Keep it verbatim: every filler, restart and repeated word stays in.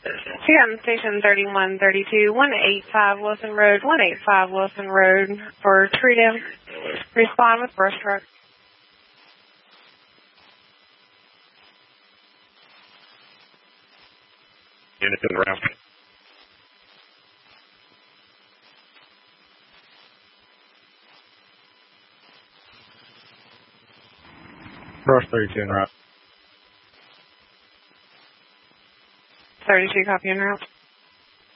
Seattle Station thirty-one thirty-two, one eighty-five Wilson Road, one eighty-five Wilson Road for Treedale. Respond with brush truck. Unit in the round. Brush thirty-two in route. thirty-two, copy en route.